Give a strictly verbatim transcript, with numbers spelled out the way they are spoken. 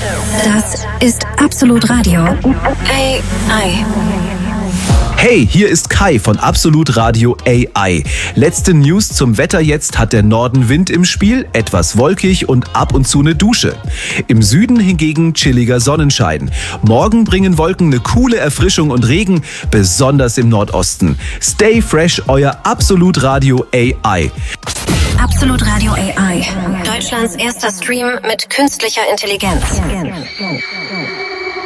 Das ist Absolut Radio. A I. Hey, hier ist Kai von Absolut Radio A I. Letzte News zum Wetter jetzt: hat der Norden Wind im Spiel, etwas wolkig und ab und zu eine Dusche. Im Süden hingegen chilliger Sonnenschein. Morgen bringen Wolken eine coole Erfrischung und Regen, besonders im Nordosten. Stay fresh, euer Absolut Radio A I. Absolut Radio A I. Deutschlands erster Stream mit künstlicher Intelligenz.